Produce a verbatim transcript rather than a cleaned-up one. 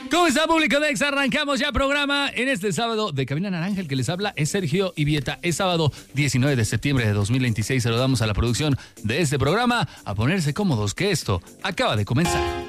¿Cómo está, público de Ex? Arrancamos ya programa en este sábado de Cabina Naranja. El que les habla es Sergio Ibieta. Es sábado diecinueve de septiembre de dos mil veintiséis. Saludamos a la producción de este programa. A ponerse cómodos, que esto acaba de comenzar.